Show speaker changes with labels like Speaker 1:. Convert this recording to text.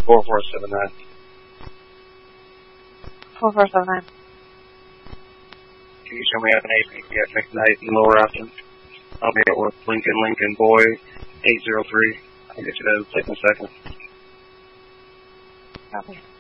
Speaker 1: 4479.
Speaker 2: 4479.
Speaker 1: Can you show me up an APP at McKnight in Lower Option? I'll be at work. Lincoln Boy 803. I'll get you there in a second.
Speaker 2: Copy.